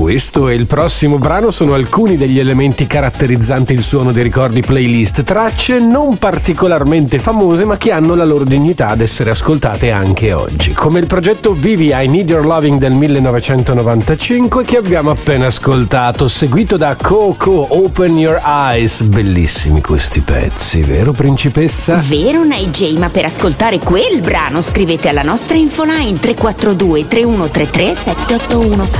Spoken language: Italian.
Questo e il prossimo brano sono alcuni degli elementi caratterizzanti il suono dei ricordi playlist, tracce non particolarmente famose ma che hanno la loro dignità ad essere ascoltate anche oggi, come il progetto Vivi I Need Your Loving del 1995 che abbiamo appena ascoltato, seguito da Coco Open Your Eyes. Bellissimi questi pezzi, vero principessa? Vero NJ, ma per ascoltare quel brano scrivete alla nostra infoline 342 3133 781.